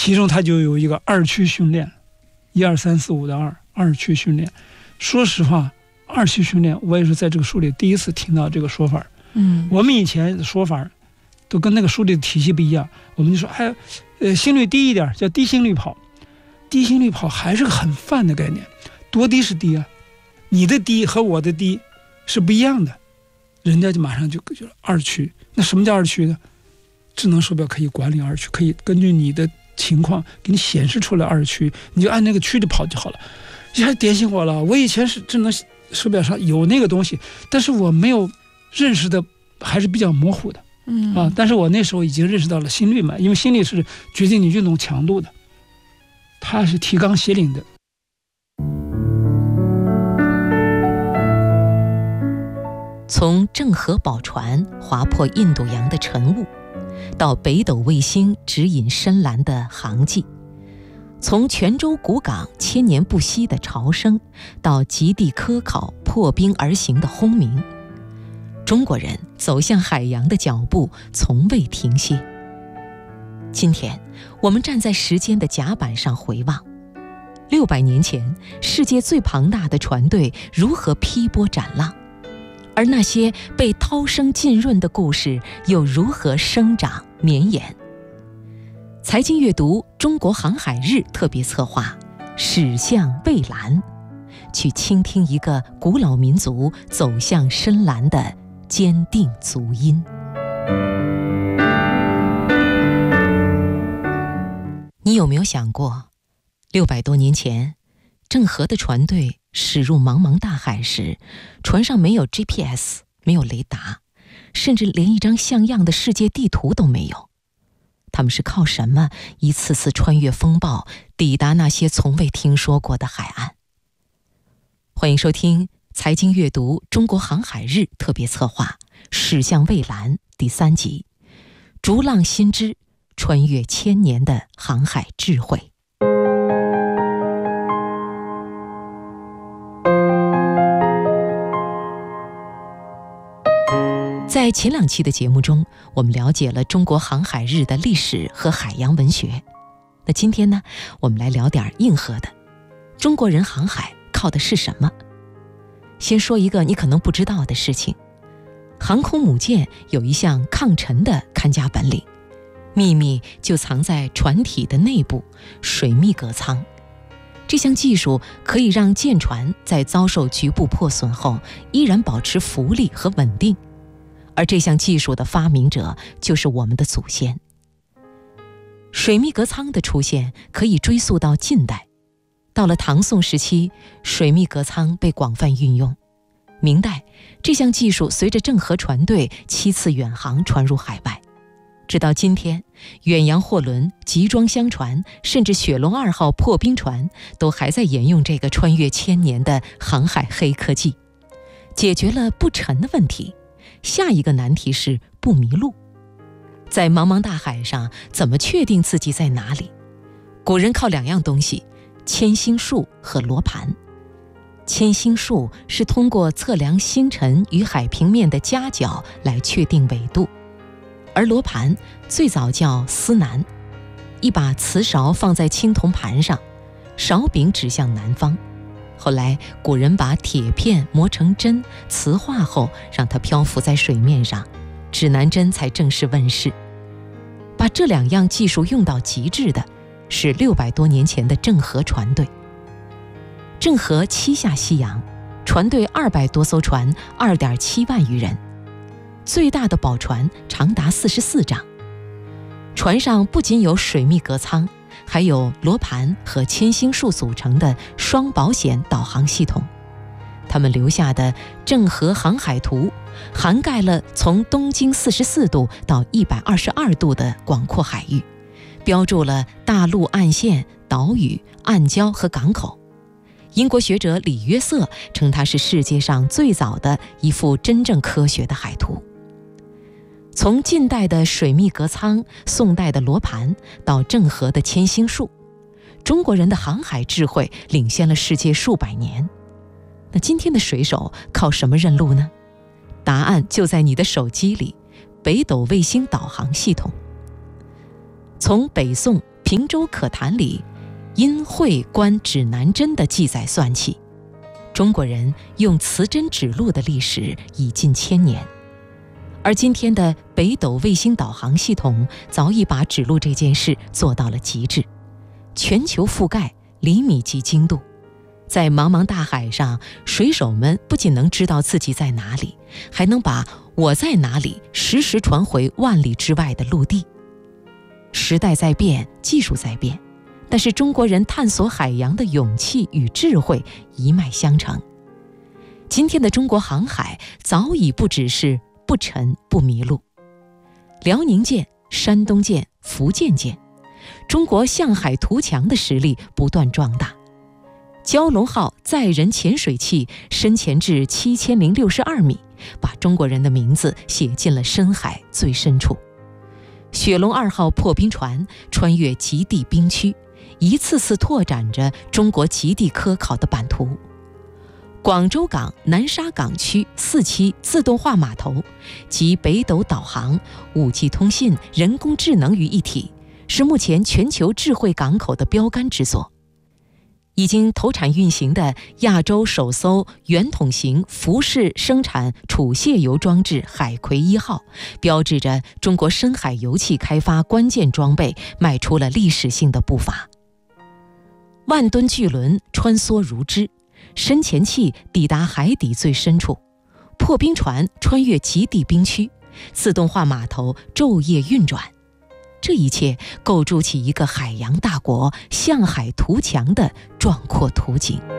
其中它就有一个2区训练，1、2、3、4、5的2区训练。说实话，2区训练我也是在这个书里第一次听到这个说法。我们以前的说法都跟那个书里的体系不一样，我们就说心率低一点叫低心率跑。低心率跑还是个很泛的概念，多低是低啊？你的低和我的低是不一样的，人家就马上就2区。那什么叫2区呢？智能手表可以管理2区，可以根据你的情况给你显示出来2区，你就按那个区的跑就好了。这还点醒我了，我以前是智能手表上有那个东西，但是我没有认识的，还是比较模糊的。但是我那时候已经认识到了心率嘛，因为心率是决定你运动强度的，它是提纲挈领的。 从郑和宝船划破印度洋的晨雾，到北斗卫星指引深蓝的航迹，从泉州古港千年不息的潮声，到极地科考破冰而行的轰鸣，中国人走向海洋的脚步从未停歇。今天我们站在时间的甲板上回望，600年前世界最庞大的船队如何劈波斩浪，而那些被涛声浸润的故事又如何生长绵延。财经阅读中国航海日特别策划驶向蔚蓝，去倾听一个古老民族走向深蓝的坚定足音。你有没有想过，600多年前郑和的船队驶入茫茫大海时，船上没有 GPS， 没有雷达，甚至连一张像样的世界地图都没有。他们是靠什么一次次穿越风暴，抵达那些从未听说过的海岸？欢迎收听财经阅读中国航海日特别策划驶向蔚蓝第3集，逐浪新知，穿越千年的航海智慧。在前2期的节目中，我们了解了中国航海日的历史和海洋文学。那今天呢，我们来聊点硬核的。中国人航海靠的是什么？先说一个你可能不知道的事情，航空母舰有一项抗沉的看家本领，秘密就藏在船体的内部水密隔舱。这项技术可以让舰船在遭受局部破损后依然保持浮力和稳定，而这项技术的发明者就是我们的祖先。水密隔舱的出现可以追溯到近代，到了唐宋时期，水密隔舱被广泛运用。明代，这项技术随着郑和船队7次远航传入海外。直到今天，远洋货轮、集装箱船，甚至雪龙2号破冰船，都还在沿用这个穿越千年的航海黑科技。解决了不沉的问题，下一个难题是不迷路。在茫茫大海上，怎么确定自己在哪里？古人靠2样东西，铅星术和罗盘。铅星术是通过测量星辰与海平面的夹角来确定纬度，而罗盘最早叫司南，一把瓷勺放在青铜盘上，勺柄指向南方。后来古人把铁片磨成针，磁化后让它漂浮在水面上，指南针才正式问世。把这2样技术用到极致的是600多年前的郑和船队。郑和7下西洋，船队200多艘船，2.7万余人，最大的宝船长达44丈。船上不仅有水密隔舱，还有罗盘和铅星术组成的双保险导航系统。他们留下的郑和航海图涵盖了从东经44度到122度的广阔海域，标注了大陆岸线、岛屿、暗礁和港口。英国学者李约瑟称它是世界上最早的一幅真正科学的海图。从近代的水密隔舱、宋代的罗盘到郑和的铅星术，中国人的航海智慧领先了世界数百年。那今天的水手靠什么认路呢？答案就在你的手机里，北斗卫星导航系统。从北宋平洲可谈》里因会观指南针的记载算起，中国人用磁针指路的历史已近1000年。而今天的北斗卫星导航系统早已把指路这件事做到了极致，全球覆盖，厘米级精度。在茫茫大海上，水手们不仅能知道自己在哪里，还能把我在哪里实时传回万里之外的陆地。时代在变，技术在变，但是中国人探索海洋的勇气与智慧一脉相承。今天的中国航海早已不只是不沉不迷路。辽宁舰、山东舰、福建舰，中国向海图强的实力不断壮大。蛟龙号载人潜水器深潜至7062米，把中国人的名字写进了深海最深处。雪龙2号破冰船穿越极地冰区，一次次拓展着中国极地科考的版图。广州港南沙港区4期自动化码头集北斗导航、5G 通信、人工智能于一体，是目前全球智慧港口的标杆之作。已经投产运行的亚洲首艘圆筒型浮式生产储卸油装置海葵1号，标志着中国深海油气开发关键装备迈出了历史性的步伐。万吨巨轮穿梭如织，深潜器抵达海底最深处，破冰船穿越极地冰区，自动化码头昼夜运转。这一切构筑起一个海洋大国向海图强的壮阔图景。